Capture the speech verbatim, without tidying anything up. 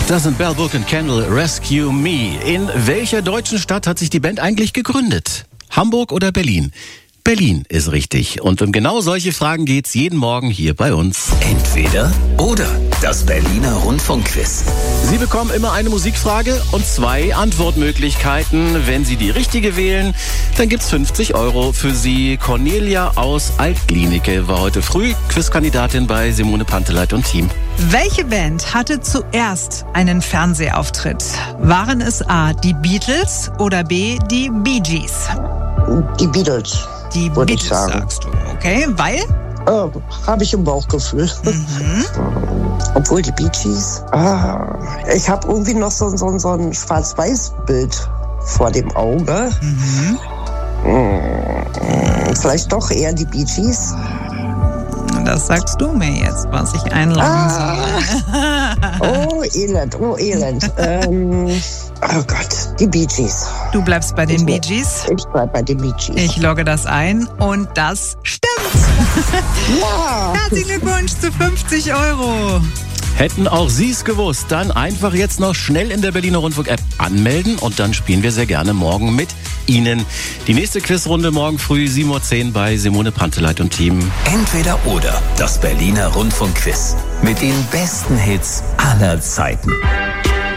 Das sind Bell Book and Candle, Rescue Me. In welcher deutschen Stadt hat sich die Band eigentlich gegründet? Hamburg oder Berlin? Berlin ist richtig. Und um genau solche Fragen geht's jeden Morgen hier bei uns. Entweder oder. Das Berliner Rundfunkquiz. Sie bekommen immer eine Musikfrage und zwei Antwortmöglichkeiten. Wenn Sie die richtige wählen, dann gibt's fünfzig Euro für Sie. Cornelia aus Altglienicke war heute früh Quizkandidatin bei Simone Panteleit und Team. Welche Band hatte zuerst einen Fernsehauftritt? Waren es A, die Beatles oder B, die Bee Gees? Die Beatles. Die würde Beatles, ich sagen. sagst du. Okay, weil? Äh, Habe ich im Bauchgefühl. Mhm. Obwohl die Bee Gees. Ah, ich habe irgendwie noch so, so, so ein Schwarz-Weiß-Bild vor dem Auge. Mhm. Hm, vielleicht doch eher die Bee Gees. Das sagst du mir jetzt, was ich einloggen Ah. soll. Oh, Elend, oh, Elend. ähm, oh Gott, die Bee Gees. Du bleibst bei den Ich- Bee Gees. Ich bleib bei den Bee Gees. Ich logge das ein und das stimmt. Ja. Herzlichen Glückwunsch zu fünfzig Euro. Hätten auch Sie es gewusst, dann einfach jetzt noch schnell in der Berliner Rundfunk-App anmelden und dann spielen wir sehr gerne morgen mit Ihnen. Die nächste Quizrunde morgen früh sieben Uhr zehn bei Simone Panteleit und Team. Entweder oder. Das Berliner Rundfunkquiz. Mit den besten Hits aller Zeiten.